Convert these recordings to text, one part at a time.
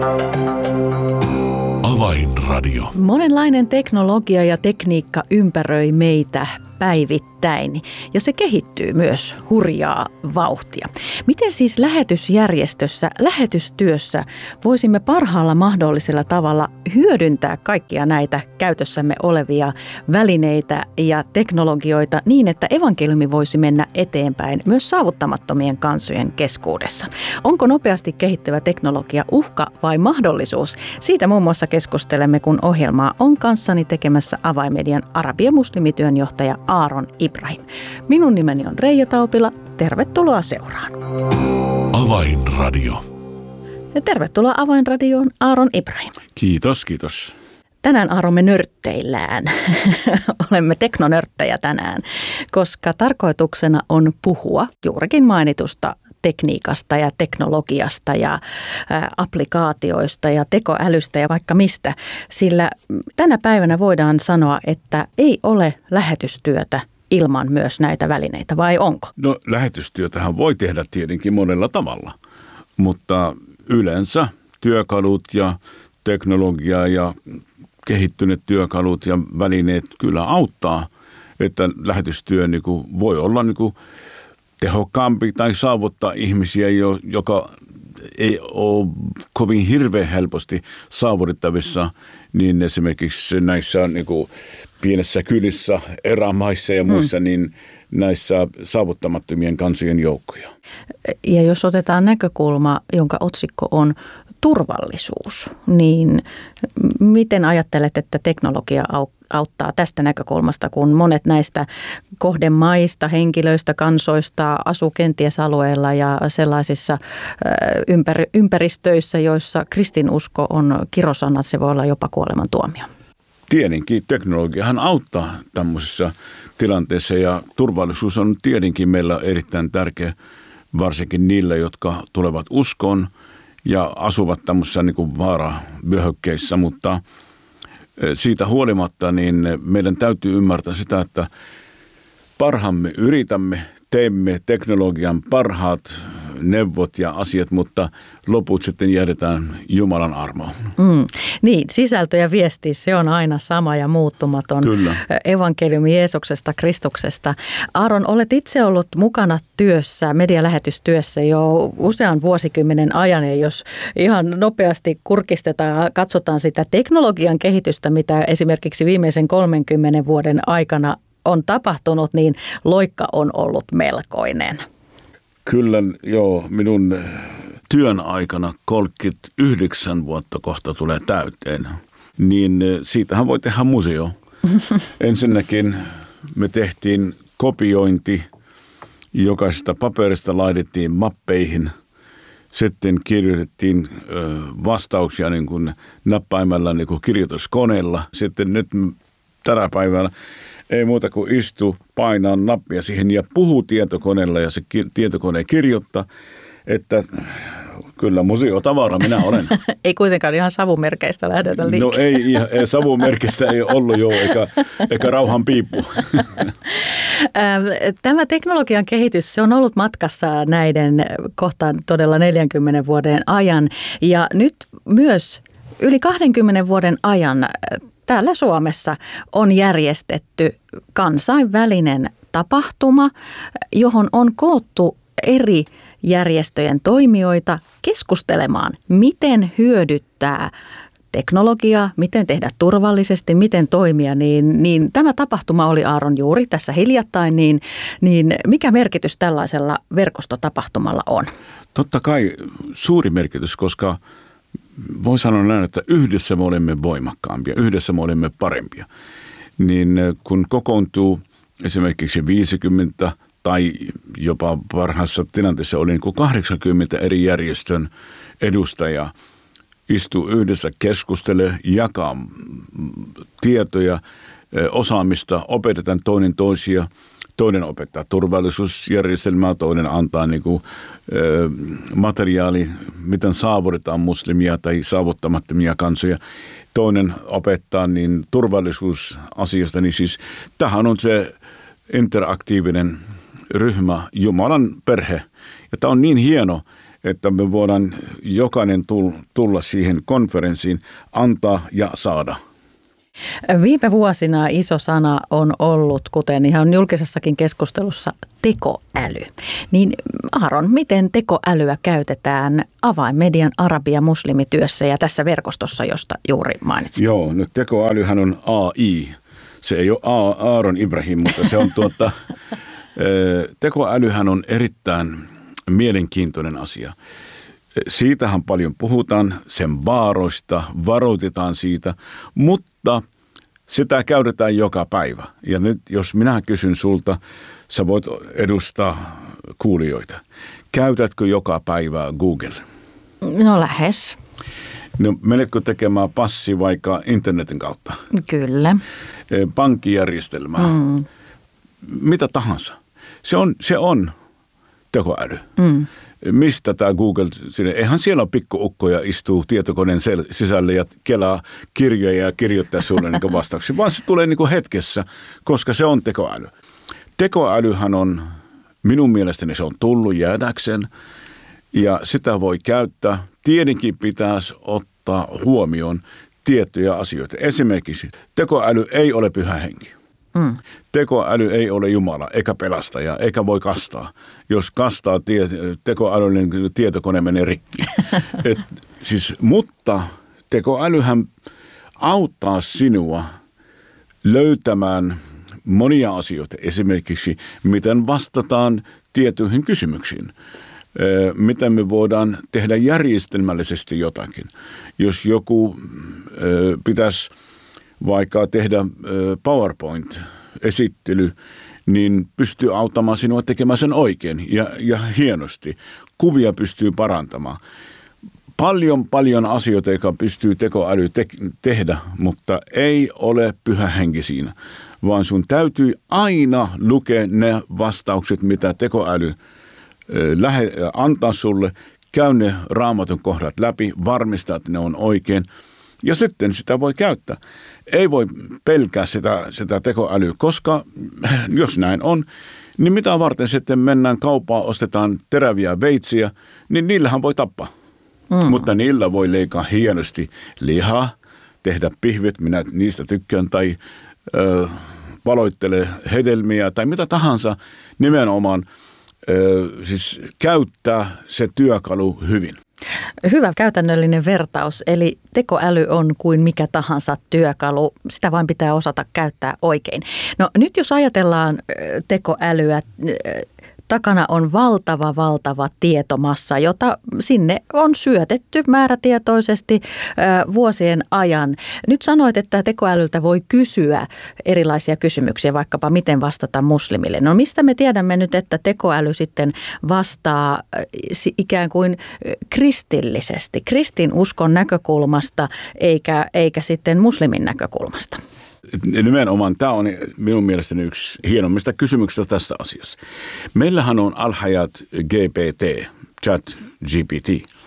Avainradio. Monenlainen teknologia ja tekniikka ympäröi meitä päivittäin ja se kehittyy myös hurjaa vauhtia. Miten siis lähetysjärjestössä, lähetystyössä voisimme parhaalla mahdollisella tavalla hyödyntää kaikkia näitä käytössämme olevia välineitä ja teknologioita niin, että evankeliumi voisi mennä eteenpäin myös saavuttamattomien kansojen keskuudessa? Onko nopeasti kehittyvä teknologia uhka vai mahdollisuus? Siitä muun muassa keskustelemme, kun ohjelmaa on kanssani tekemässä Avainmedian arabia-muslimityönjohtaja Aaron Ibrahim. Minun nimeni on Reija Taupila. Tervetuloa seuraan. Avainradio. Ja tervetuloa Avainradioon, Aaron Ibrahim. Kiitos, kiitos. Tänään, Aaron, me nörtteillään. Olemme teknonörttejä tänään, koska tarkoituksena on puhua juurikin mainitusta tekniikasta ja teknologiasta ja applikaatioista ja tekoälystä ja vaikka mistä. Sillä tänä päivänä voidaan sanoa, että ei ole lähetystyötä ilman myös näitä välineitä, vai onko? No, lähetystyötähän voi tehdä tietenkin monella tavalla, mutta yleensä työkalut ja teknologia ja kehittyneet työkalut ja välineet kyllä auttaa, että lähetystyö voi olla tehokkaampi tai saavuttaa ihmisiä, joka ei ole kovin hirveän helposti saavutettavissa, niin esimerkiksi näissä pienessä kylissä, erämaissa ja muissa, niin näissä saavuttamattomien kansojen joukkoja. Ja jos otetaan näkökulma, jonka otsikko on turvallisuus, niin miten ajattelet, että teknologia auttaa tästä näkökulmasta, kun monet näistä kohdemaista, henkilöistä, kansoista asuu kenties alueella ja sellaisissa ympäristöissä, joissa kristinusko on kirosana, se voi olla jopa kuolemantuomio? Tietenkin teknologiahan auttaa tämmöisessä tilanteessa ja turvallisuus on tietenkin meillä erittäin tärkeä, varsinkin niillä, jotka tulevat uskoon ja asuvat tämmöisissä vaaravyöhykkeissä, mutta siitä huolimatta niin meidän täytyy ymmärtää sitä, että parhaamme yritämme, teemme teknologian parhaat neuvot ja asiat, mutta loput sitten jätetään Jumalan armoon. Niin, sisältö ja viesti, se on aina sama ja muuttumaton. Kyllä. Evankeliumi Jeesuksesta, Kristuksesta. Aaron, olet itse ollut mukana työssä, medialähetystyössä jo usean vuosikymmenen ajan, ja jos ihan nopeasti kurkistetaan ja katsotaan sitä teknologian kehitystä, mitä esimerkiksi viimeisen 30 vuoden aikana on tapahtunut, niin loikka on ollut melkoinen. Kyllä, joo. Minun työn aikana 39 vuotta kohta tulee täyteen, niin siitähän voi tehdä museo. Ensinnäkin me tehtiin kopiointi, jokaisesta paperista laitettiin mappeihin. Sitten kirjoitettiin vastauksia nappaimella kirjoituskoneella. Sitten nyt tänä päivänä ei muuta kuin istu, painaa nappia siihen ja puhuu tietokoneella ja se tietokone kirjoittaa, että kyllä museotavara minä olen. Ei kuitenkaan ihan savumerkeistä lähdetä liikkeelle. No ei savumerkistä ei ollut eikä rauhan piippu. Tämä teknologian kehitys, se on ollut matkassa näiden kohtaan todella 40 vuoden ajan ja nyt myös yli 20 vuoden ajan täällä Suomessa on järjestetty kansainvälinen tapahtuma, johon on koottu eri järjestöjen toimijoita keskustelemaan, miten hyödyttää teknologiaa, miten tehdä turvallisesti, miten toimia. Niin tämä tapahtuma oli, Aaron, juuri tässä hiljattain, niin mikä merkitys tällaisella verkostotapahtumalla on? Totta kai suuri merkitys, koska voi sanoa näin, että yhdessä me olemme voimakkaampia, yhdessä me olemme parempia. Niin kun kokoontuu esimerkiksi 50 tai jopa parhaassa tilanteessa oli 80 eri järjestön edustajaa, istuu yhdessä, keskustelee, jakaa tietoja, osaamista, opetetaan toinen toisia. Toinen opettaa turvallisuusjärjestelmää, toinen antaa materiaali, miten saavutetaan muslimia tai saavuttamattomia kansoja. Toinen opettaa turvallisuusasiasta, niin siis tähän on se interaktiivinen ryhmä, Jumalan perhe. Ja tämä on niin hieno, että me voidaan jokainen tulla siihen konferenssiin, antaa ja saada. Viime vuosina iso sana on ollut, kuten ihan julkisessakin keskustelussa, tekoäly. Niin Aaron, miten tekoälyä käytetään avainmedian arabia-muslimityössä ja tässä verkostossa, josta juuri mainitsit? Joo, nyt tekoälyhän on AI. Se ei ole Aaron Ibrahim, mutta se on tekoälyhän on erittäin mielenkiintoinen asia. Siitähän paljon puhutaan, sen vaaroista, varoitetaan siitä, mutta sitä käytetään joka päivä. Ja nyt jos minä kysyn sulta, sä voit edustaa kuulijoita. Käytätkö joka päivä Google? No lähes. No, menetkö tekemään passi vaikka internetin kautta? Kyllä. Pankkijärjestelmää. Mitä tahansa. Se on tekoäly. Mistä tämä Google, eihän siellä pikkuukkoja istuu tietokoneen sisälle ja kelaa kirjoja ja kirjoittaa sulle niin vastauksia, vaan se tulee niin hetkessä, koska se on tekoäly. Tekoälyhän on, minun mielestäni se on tullut jäädäkseen ja sitä voi käyttää. Tietenkin pitäisi ottaa huomioon tiettyjä asioita. Esimerkiksi tekoäly ei ole pyhä henki. Tekoäly ei ole Jumala, eikä pelastaja, eikä voi kastaa. Jos kastaa tekoälyllinen tietokone menee rikki. Mutta tekoälyhän auttaa sinua löytämään monia asioita. Esimerkiksi miten vastataan tiettyihin kysymyksiin. Miten me voidaan tehdä järjestelmällisesti jotakin. Jos joku pitäisi vaikka tehdä PowerPoint-esittely, niin pystyy auttamaan sinua tekemään sen oikein ja hienosti. Kuvia pystyy parantamaan. Paljon asioita, jotka pystyy tekoäly tehdä, mutta ei ole pyhä henki siinä. Vaan sun täytyy aina lukea ne vastaukset, mitä tekoäly antaa sulle. Käy ne Raamatun kohdat läpi, varmistaa, että ne on oikein. Ja sitten sitä voi käyttää. Ei voi pelkää sitä tekoälyä, koska jos näin on, niin mitä varten sitten mennään kauppaan, ostetaan teräviä veitsiä, niin niillähän voi tappaa. Mutta niillä voi leikkaa hienosti lihaa, tehdä pihvit, minä niistä tykkään, tai valoittele hedelmiä tai mitä tahansa nimenomaan, siis käyttää se työkalu hyvin. Hyvä käytännöllinen vertaus, eli tekoäly on kuin mikä tahansa työkalu, sitä vain pitää osata käyttää oikein. No nyt jos ajatellaan tekoälyä, takana on valtava tietomassa, jota sinne on syötetty määrätietoisesti vuosien ajan. Nyt sanoit, että tekoälyltä voi kysyä erilaisia kysymyksiä, vaikkapa miten vastata muslimille. No mistä me tiedämme nyt, että tekoäly sitten vastaa ikään kuin kristillisesti, kristinuskon näkökulmasta eikä sitten muslimin näkökulmasta? Nimenomaan tämä on minun mielestäni yksi hienommista kysymyksistä tässä asiassa. Meillähän on Al-Hayat GPT, ChatGPT,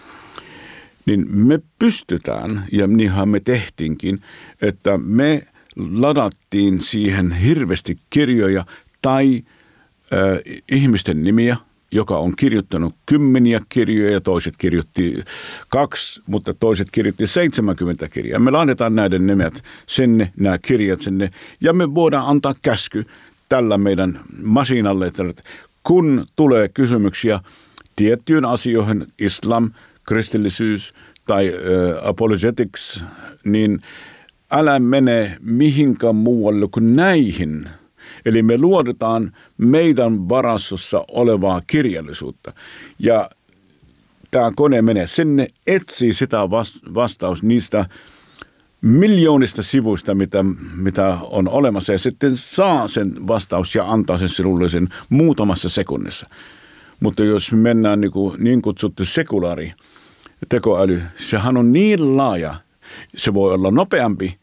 niin me pystytään, ja niinhän me tehtiinkin, että me ladattiin siihen hirveästi kirjoja tai ihmisten nimiä, joka on kirjoittanut 10 kirjoja ja toiset kirjoitti 2, mutta toiset kirjoitti 70 kirjaa. Me laitetaan näiden nimet sinne, nämä kirjat sinne ja me voidaan antaa käsky tällä meidän masinalle, että kun tulee kysymyksiä tiettyyn asioihin, islam, kristillisyys tai apologetics, niin älä mene mihinkään muualle kuin näihin. Eli me luodetaan meidän varastossa olevaa kirjallisuutta. Ja tämä kone menee sinne, etsii sitä vastaus niistä miljoonista sivuista, mitä on olemassa. Ja sitten saa sen vastaus ja antaa sen sinulle sen muutamassa sekunnissa. Mutta jos mennään niin kutsuttu sekulaari tekoäly, sehän on niin laaja. Se voi olla nopeampi,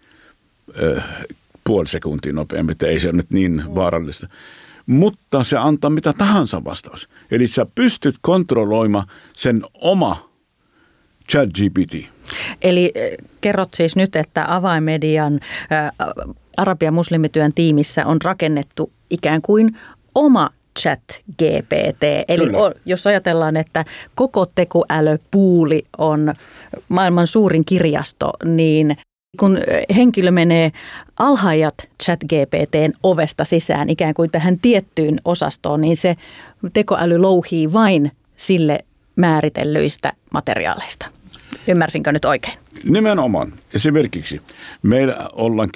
puoli sekuntia nopeammin, että ei se ole nyt niin vaarallista. Mutta se antaa mitä tahansa vastaus. Eli sä pystyt kontrolloimaan sen oma ChatGPT. Eli kerrot siis nyt, että avainmedian arabia muslimityön tiimissä on rakennettu ikään kuin oma ChatGPT. Eli Kyllä. jos ajatellaan, että koko tekoälypuuli on maailman suurin kirjasto, niin kun henkilö menee alhaajat ChatGPT:n ovesta sisään ikään kuin tähän tiettyyn osastoon, niin se tekoäly louhii vain sille määritellyistä materiaaleista. Ymmärsinkö nyt oikein? Nimenomaan. Esimerkiksi meillä ollaan